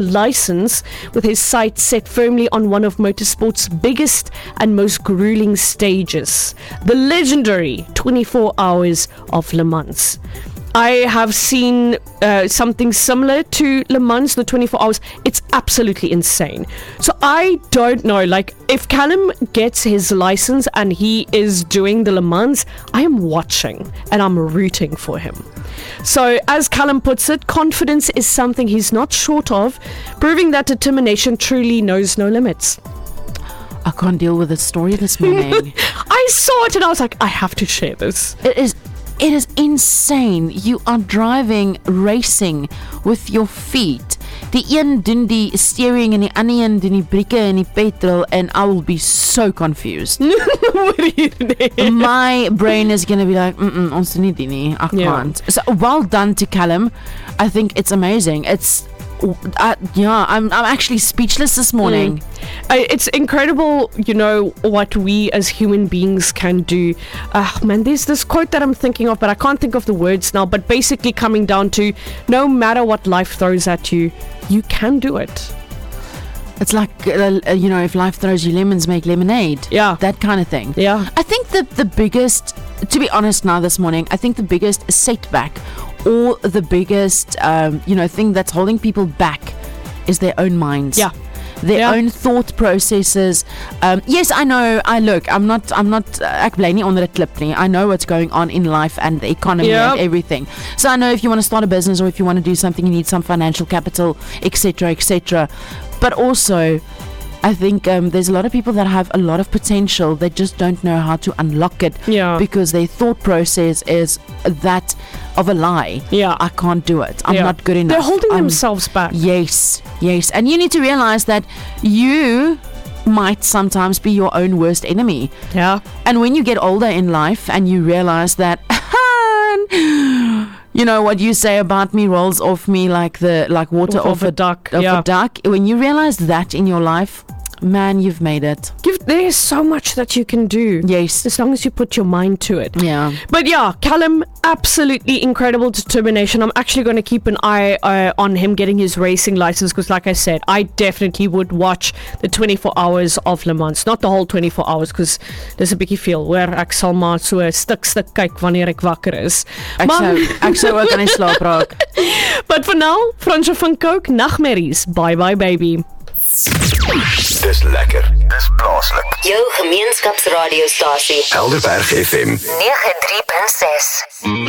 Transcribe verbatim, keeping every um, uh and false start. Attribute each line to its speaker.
Speaker 1: license with his sights set firmly on one of motorsport's biggest and most grueling stages, the legendary twenty-four hours of Le Mans. I have seen uh, something similar to Le Mans, the twenty-four hours. It's absolutely insane. So I don't know, like, if Callum gets his license and he is doing the Le Mans, I am watching and I'm rooting for him. So as Callum puts it, confidence is something he's not short of, proving that determination truly knows no limits.
Speaker 2: I can't deal with this story this morning.
Speaker 1: I saw it and I was like, I have to share this.
Speaker 2: It is It is insane. You are driving, racing with your feet. Die een doen die steering en die ander een doen die brieke en die petrol, and I will be so confused.
Speaker 1: What do you think?
Speaker 2: My brain is going to be like, mm-mm, ons doen nie die nie. I can't. Yeah. So well done to Callum. I think it's amazing. It's Uh, yeah, I'm I'm actually speechless this morning.
Speaker 1: Mm. Uh, it's incredible, you know, what we as human beings can do. Uh, man, there's this quote that I'm thinking of, but I can't think of the words now. But basically coming down to, no matter what life throws at you, you can do it.
Speaker 2: It's like, uh, you know, if life throws you lemons, make lemonade.
Speaker 1: Yeah.
Speaker 2: That kind of thing.
Speaker 1: Yeah.
Speaker 2: I think the, the biggest, to be honest now this morning, I think the biggest setback or the biggest, um, you know, thing that's holding people back is their own minds.
Speaker 1: Yeah.
Speaker 2: Their
Speaker 1: yeah.
Speaker 2: own thought processes. Um, yes, I know. I look. I'm not. I'm not. Ek bly nie onder 'n klip nie. I know what's going on in life and the economy
Speaker 1: yep.
Speaker 2: and everything. So I know if you want to start a business or if you want to do something, you need some financial capital, et cetera, et cetera. But also, I think um, there's a lot of people that have a lot of potential. They just don't know how to unlock it
Speaker 1: yeah.
Speaker 2: because their thought process is that of a lie.
Speaker 1: Yeah.
Speaker 2: I can't do it. I'm
Speaker 1: yeah.
Speaker 2: not good enough.
Speaker 1: They're holding
Speaker 2: I'm,
Speaker 1: themselves back.
Speaker 2: Yes, yes. And you need to realize that you might sometimes be your own worst enemy.
Speaker 1: Yeah.
Speaker 2: And when you get older in life and you realize that, you know, what you say about me rolls off me like the like water off,
Speaker 1: off a, a duck.
Speaker 2: Off
Speaker 1: yeah.
Speaker 2: a duck. When you realize that in your life, man, you've made it.
Speaker 1: You've, there's so much that you can do.
Speaker 2: Yes.
Speaker 1: As long as you put your mind to it.
Speaker 2: Yeah.
Speaker 1: But yeah, Callum, absolutely incredible determination. I'm actually going to keep an eye uh, on him getting his racing license because, like I said, I definitely would watch the twenty-four hours of Le Mans. Not the whole twenty-four hours because there's a bietjie veel hoor. Ek sal maar so 'n stuk stuk kyk wanneer ek wakker is.
Speaker 2: Ek sou ek sou ook aan die slaap raak.
Speaker 1: But for now, Fransje van Coke, nagmerries. Bye bye baby.
Speaker 3: Dis lekker. Dis plaaslik.
Speaker 4: Jou gemeenskapsradiostasie.
Speaker 3: Helderberg F M
Speaker 4: nege drie punt ses.